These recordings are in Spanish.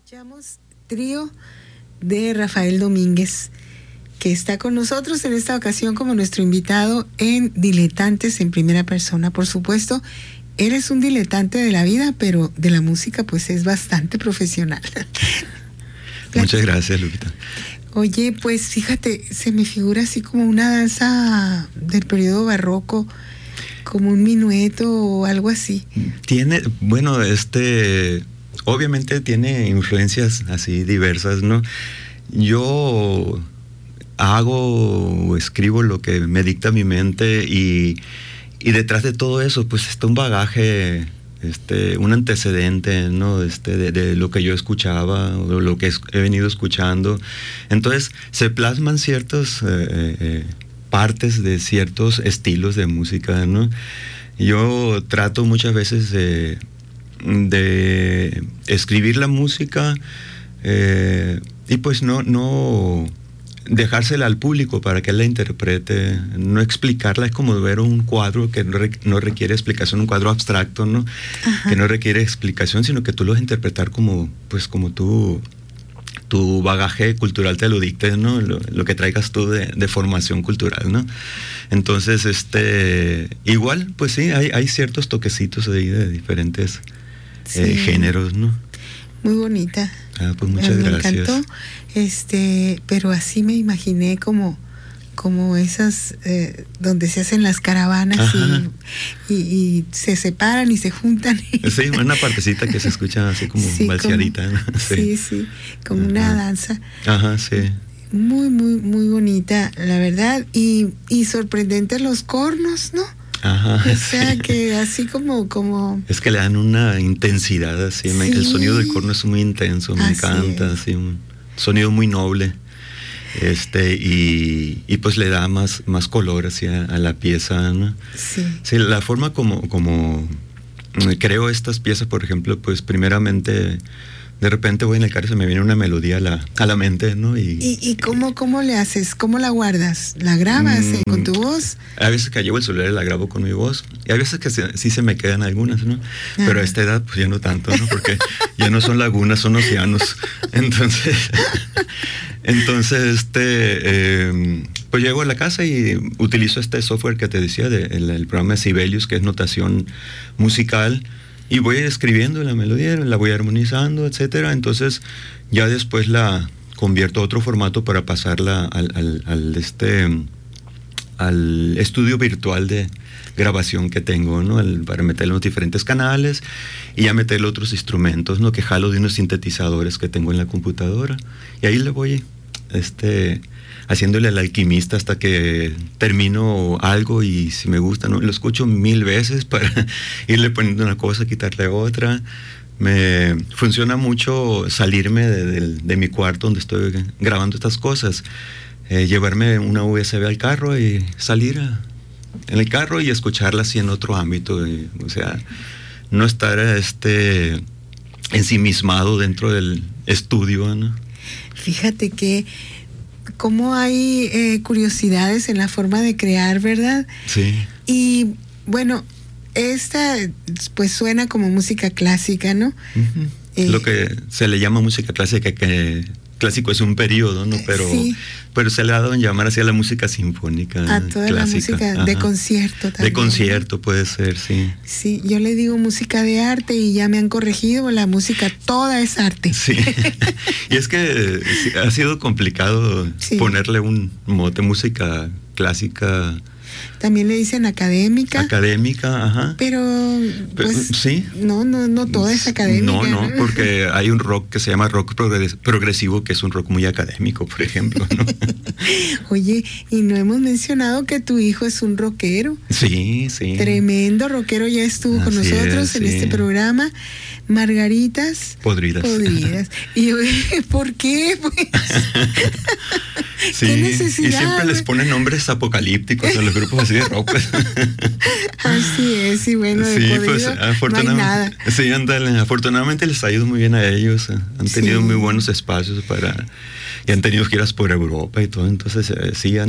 Escuchamos Trío de Rafael Domínguez, que está con nosotros en esta ocasión como nuestro invitado en Diletantes en Primera Persona. Por supuesto, eres un diletante de la vida, pero de la música pues es bastante profesional. Muchas gracias, Lupita. Oye, pues fíjate, se me figura así como una danza del periodo barroco, como un minueto o algo así. Tiene, bueno, obviamente tiene influencias así diversas, ¿no? Yo hago o escribo lo que me dicta mi mente y detrás de todo eso pues está un bagaje, un antecedente, ¿no? De lo que yo escuchaba o lo que he venido escuchando. Entonces se plasman ciertas partes de ciertos estilos de música, ¿no? Yo trato muchas veces de escribir la música y pues no dejársela al público para que él la interprete, no explicarla. Es como ver un cuadro que no requiere explicación, un cuadro abstracto, ¿no? Ajá. Que no requiere explicación, sino que tú lo vas a interpretar como tu bagaje cultural te lo dicte, ¿no? Lo que traigas tú de formación cultural, ¿no? Entonces, igual, pues sí, hay ciertos toquecitos ahí de diferentes géneros, ¿no? Muy bonita. Pues muchas gracias. Me encantó, pero así me imaginé como esas donde se hacen las caravanas y se separan y se juntan. Sí, una partecita que se escucha así como balseadita, ¿no? Sí, como una danza. Ajá, sí. Muy, muy, muy bonita, la verdad, y sorprendentes los cornos, ¿no? Ajá. O sea, que así como... Es que le dan una intensidad así, sí. El sonido del corno es muy intenso, me encanta, así, un sonido muy noble. Y pues le da más color hacia a la pieza, ¿no? Sí. Sí, la forma como creo estas piezas, por ejemplo, pues primeramente de repente voy en el carro y se me viene una melodía a la mente, ¿no? ¿Y cómo le haces? ¿Cómo la guardas? ¿La grabas con tu voz? A veces que llevo el celular y la grabo con mi voz. Y a veces que sí se me quedan algunas, ¿no? Pero a esta edad pues ya no tanto, ¿no? Porque ya no son lagunas, son océanos. Entonces, pues llego a la casa y utilizo este software que te decía, el programa Sibelius, que es notación musical. Y voy escribiendo la melodía, la voy armonizando, etcétera. Entonces ya después la convierto a otro formato para pasarla al estudio virtual de grabación que tengo, ¿no? Para meterlo en los diferentes canales y ya meterle otros instrumentos, ¿no? Que jalo de unos sintetizadores que tengo en la computadora. Y ahí le voy haciéndole al alquimista hasta que termino algo y si me gusta, ¿no? Lo escucho 1000 veces para irle poniendo una cosa, quitarle otra. Me funciona mucho salirme de mi cuarto donde estoy grabando estas cosas, llevarme una USB al carro y salir en el carro y escucharla así en otro ámbito, o sea, no estar ensimismado dentro del estudio, ¿no? Fíjate que cómo hay curiosidades en la forma de crear, ¿verdad? Sí. Y bueno, esta pues suena como música clásica, ¿no? Uh-huh. Lo que se le llama música clásica, que clásico es un periodo, ¿no? Pero se le ha dado en llamar así a la música sinfónica. A toda clásica. La música de concierto también. De concierto puede ser, sí. Sí, yo le digo música de arte y ya me han corregido, la música toda es arte. Sí, y es que ha sido complicado ponerle un mote, música clásica. También le dicen académica. Académica, ajá. Pero pues sí. No toda es académica. No, porque hay un rock que se llama rock progresivo, que es un rock muy académico, por ejemplo, ¿no? Oye, y no hemos mencionado que tu hijo es un rockero. Sí. Tremendo rockero, ya estuvo con nosotros en este programa. Margaritas podridas. Y ¿por qué? Pues? Sí, ¿qué necesidad? Y siempre les ponen nombres apocalípticos a los grupos así de rock. Así es, y bueno, de podrido, pues afortunadamente, no hay nada. Sí, ándale, afortunadamente les ha ido muy bien a ellos, han tenido muy buenos espacios y han tenido giras por Europa y todo, entonces sí han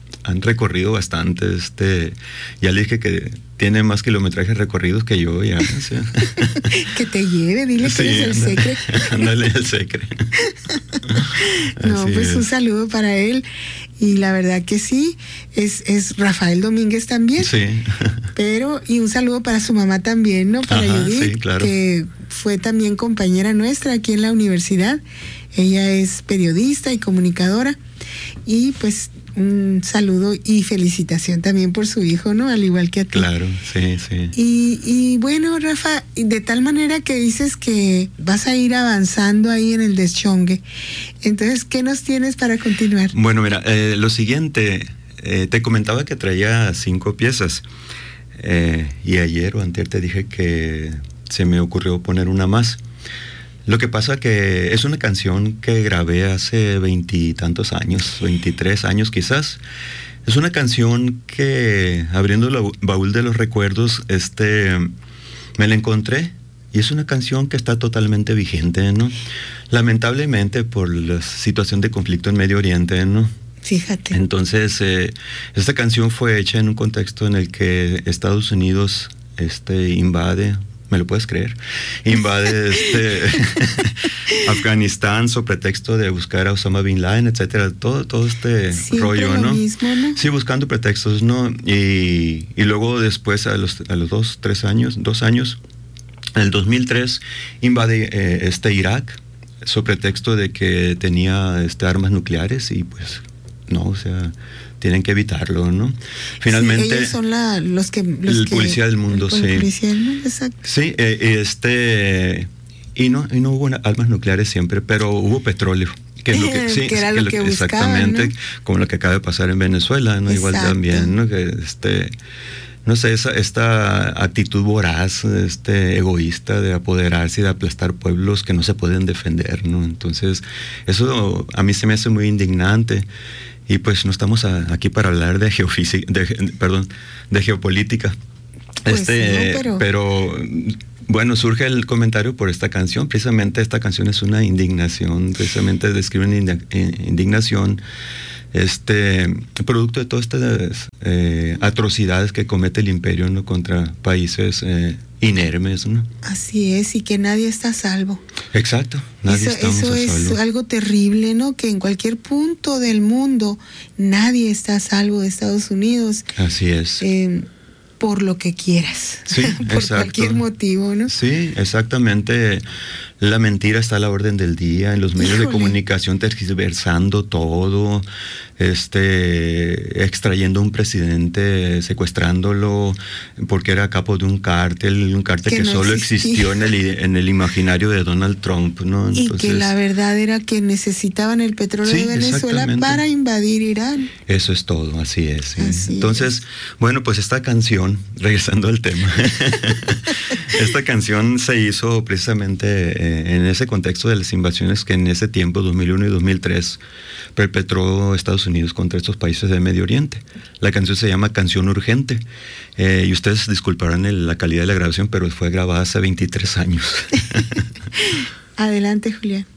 han recorrido bastante. Ya le dije que tiene más kilometrajes recorridos que yo, ya. O sea. Que te lleve, dile Sí, que eres el secre. Ándale, el secre. No, Así pues es. un saludo para él. Y la verdad que sí, es Rafael Domínguez también. Sí. Y un saludo para su mamá también, ¿no? Para Ajá, Judith, sí, claro. que fue también compañera nuestra aquí en la universidad. Ella es periodista y comunicadora. Y pues un saludo y felicitación también por su hijo, ¿no? Al igual que a ti. Claro, sí, sí. Y bueno, Rafa, de tal manera que dices que vas a ir avanzando ahí en el deschongue. Entonces, ¿qué nos tienes para continuar? Bueno, mira, lo siguiente, te comentaba que traía 5 piezas. Y ayer o antier te dije que se me ocurrió poner una más. Lo que pasa que es una canción que grabé hace 20 y tantos años, 23 años quizás. Es una canción que, abriendo el baúl de los recuerdos, me la encontré, y es una canción que está totalmente vigente, ¿no? Lamentablemente por la situación de conflicto en Medio Oriente, ¿no? Fíjate. Entonces, esta canción fue hecha en un contexto en el que Estados Unidos invade, ¿me lo puedes creer? Invade Afganistán sobre pretexto de buscar a Osama Bin Laden, etcétera, todo este Siempre rollo, lo ¿no? mismo, ¿no? Sí, buscando pretextos, ¿no? Y luego después, a los 2 años, en el 2003, invade Irak, sobre pretexto de que tenía armas nucleares, y pues no, o sea, tienen que evitarlo, ¿no? Finalmente, sí, ellos son el policía del mundo, sí. El policía del mundo, exacto. Sí, y no hubo armas nucleares siempre, pero hubo petróleo. Que es lo que, sí, que era lo que buscaban, exactamente, ¿no? Como lo que acaba de pasar en Venezuela, ¿no? Igual Exacto. también, ¿no? Que no sé, esta actitud voraz, egoísta de apoderarse y de aplastar pueblos que no se pueden defender, ¿no? Entonces, eso a mí se me hace muy indignante. Y pues no estamos aquí para hablar de de geopolítica. Pues no, pero bueno, surge el comentario por esta canción. Precisamente esta canción es una indignación, precisamente describe una indignación, producto de todas estas atrocidades que comete el imperio, ¿no? Contra países inermes, ¿no? Así es, y que nadie está a salvo. Exacto, nadie estamos a salvo. Eso es algo terrible, ¿no? Que en cualquier punto del mundo nadie está a salvo de Estados Unidos. Así es. Por lo que quieras. Sí, por exacto. Cualquier motivo, ¿no? Sí, exactamente. La mentira está a la orden del día, en los medios de comunicación tergiversando todo, extrayendo a un presidente, secuestrándolo porque era capo de un cártel que no solo existió en el imaginario de Donald Trump, ¿no? Entonces, y que la verdad era que necesitaban el petróleo de Venezuela para invadir Irán. Eso es todo, así es. ¿Sí? Así entonces, bueno, pues esta canción, regresando al tema, esta canción se hizo precisamente en ese contexto de las invasiones que en ese tiempo, 2001 y 2003, perpetró Estados Unidos contra estos países del Medio Oriente. La canción se llama Canción Urgente, y ustedes disculparán la calidad de la grabación, pero fue grabada hace 23 años. Adelante, Julián.